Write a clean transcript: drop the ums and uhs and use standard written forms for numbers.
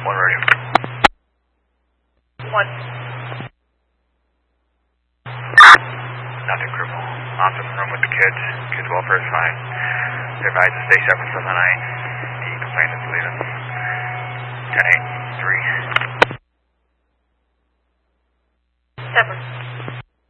One radio. One. Nothing, cripple. Awesome room with the kids. Kids' welfare is fine. They're advised to stay separate from the night. The complainant's leaving. 10-8, 3. Separate.